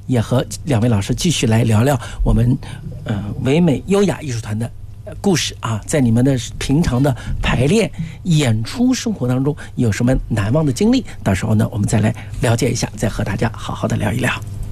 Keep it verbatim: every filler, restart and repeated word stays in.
也和两位老师继续来聊聊我们呃唯美优雅艺术团的故事啊，在你们的平常的排练演出生活当中有什么难忘的经历？到时候呢，我们再来了解一下，再和大家好好的聊一聊。